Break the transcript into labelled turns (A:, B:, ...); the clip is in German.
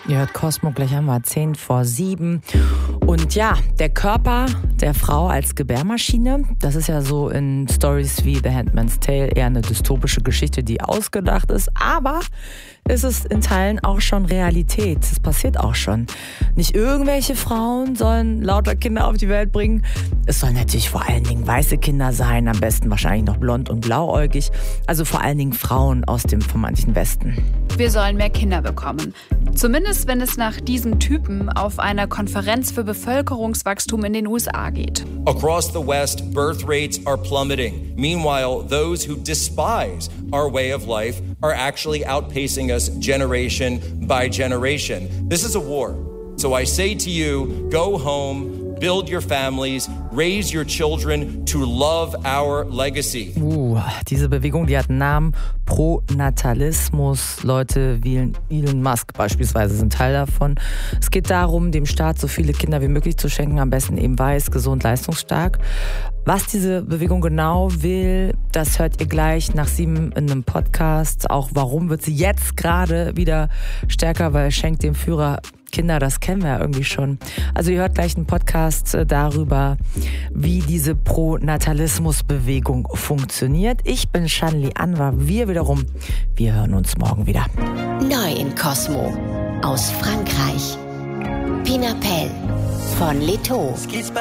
A: Ihr hört Cosmo, gleich haben wir 6:50. Und ja, der Körper der Frau als Gebärmaschine, das ist ja so in Stories wie The Handmaid's Tale eher eine dystopische Geschichte, die ausgedacht ist. Aber es ist in Teilen auch schon Realität. Es passiert auch schon. Nicht irgendwelche Frauen sollen lauter Kinder auf die Welt bringen. Es sollen natürlich vor allen Dingen weiße Kinder sein, am besten wahrscheinlich noch blond und blauäugig. Also vor allen Dingen Frauen aus dem vermeintlichen Westen.
B: Wir sollen mehr Kinder bekommen. Zumindest wenn es nach diesem Typen auf einer Konferenz für Bevölkerungswachstum in den USA geht.
C: Across the West, birth rates are plummeting. Meanwhile, those who despise our way of life are actually outpacing us generation by generation. This is a war. So I say to you, go home, build your families, raise your children to love our legacy.
A: Diese Bewegung, die hat einen Namen, Pronatalismus. Leute wie Elon Musk beispielsweise sind Teil davon. Es geht darum, dem Staat so viele Kinder wie möglich zu schenken, am besten eben weiß, gesund, leistungsstark. Was diese Bewegung genau will, das hört ihr gleich nach 7 in einem Podcast. Auch warum wird sie jetzt gerade wieder stärker, weil schenkt dem Führer Kinder, das kennen wir ja irgendwie schon. Also ihr hört gleich einen Podcast darüber, wie diese Pronatalismus-Bewegung funktioniert. Ich bin Shanli Anwar, wir hören uns morgen wieder.
D: Neu in Cosmo aus Frankreich. Pinapel von Leto.